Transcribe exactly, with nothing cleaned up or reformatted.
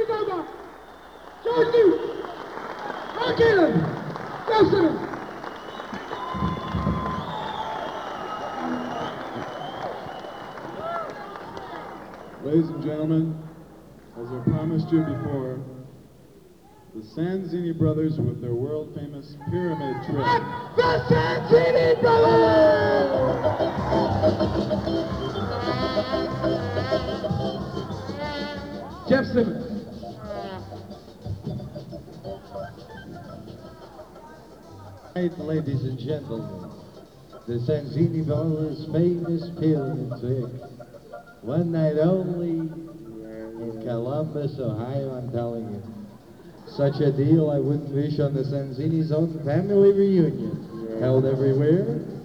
Gaga, George Duke, Mark Allen, Jeff Simmons. Ladies and gentlemen, as I promised you before, the Sanzini brothers with their world-famous pyramid trick. The Sanzini brothers! Jeff Simmons. Right, ladies and gentlemen, the Sanzini brothers' famous pyramid trick. One night only in Columbus, Ohio, I'm telling you. Such a deal I wouldn't wish on the Sanzini's own family reunion, held everywhere